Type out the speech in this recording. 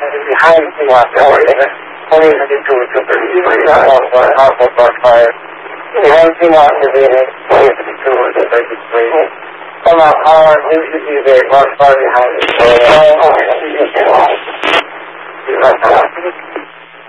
behind the only the two to fire. The one thing out to be in only the two to some of our usually they was far behind it.